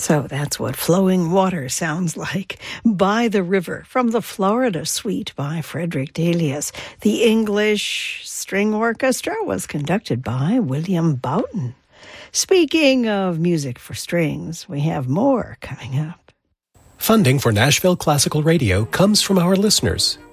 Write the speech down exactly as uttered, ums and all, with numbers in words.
So that's what Flowing Water sounds like. By the River, from the Florida Suite by Frederick Delius. The English String Orchestra was conducted by William Boughton. Speaking of music for strings, we have more coming up. Funding for Nashville Classical Radio comes from our listeners.